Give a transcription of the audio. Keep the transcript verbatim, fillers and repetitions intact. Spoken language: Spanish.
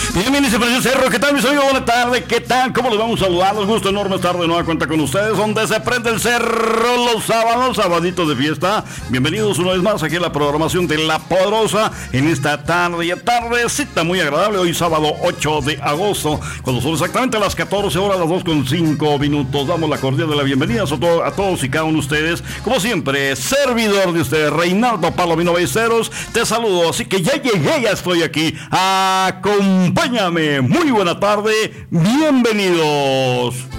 Bienvenidos a Precioso Cerro, ¿qué tal mis amigos? Buenas tardes, ¿qué tal? ¿Cómo les vamos a saludar? Un gusto enorme estar de nueva cuenta con ustedes, donde se prende el cerro los sábados, sabaditos de fiesta. Bienvenidos una vez más aquí a la programación de La Poderosa, en esta tarde y tardecita muy agradable, hoy sábado ocho de agosto, cuando son exactamente las catorce horas, las dos con cinco minutos. Damos la cordial de la bienvenida a, to- a todos y cada uno de ustedes, como siempre, servidor de ustedes, Reinaldo Palomino Ballesteros, te saludo, así que ya llegué, ya estoy aquí, acompáñame, muy buena tarde, bienvenidos.